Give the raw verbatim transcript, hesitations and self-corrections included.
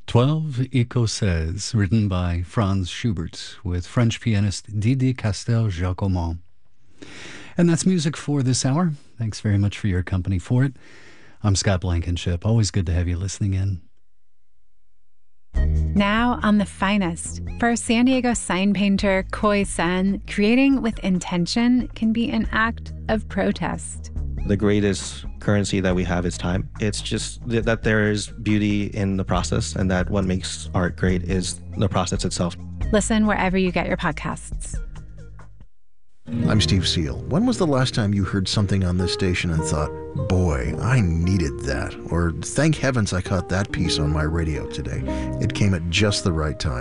Twelve Ecossaise, written by Franz Schubert, with French pianist Didier Castel-Jacomon. And that's music for this hour. Thanks very much for your company for it. I'm Scott Blankenship. Always good to have you listening in. Now on The Finest. For San Diego sign painter Khoi Sen, creating with intention can be an act of protest. The greatest currency that we have is time. It's just th- that there is beauty in the process, and that what makes art great is the process itself. Listen wherever you get your podcasts. I'm Steve Seal. When was the last time you heard something on this station and thought, boy, I needed that? Or thank heavens I caught that piece on my radio today. It came at just the right time.